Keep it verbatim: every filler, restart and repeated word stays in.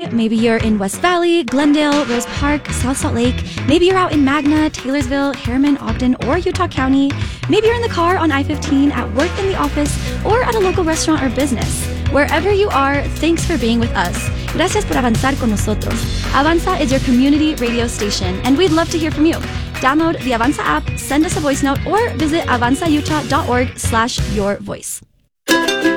Maybe you're in West Valley, Glendale, Rose Park, South Salt Lake. Maybe you're out in Magna, Taylorsville, Harriman, Ogden, or Utah County. Maybe you're in the car on I fifteen, at work, in the office, or at a local restaurant or business. Wherever you are, thanks for being with us. Gracias por avanzar con nosotros. Avanza is your community radio station, and we'd love to hear from you. Download the Avanza app, send us a voice note, or visit avanza utah dot org slash your voice.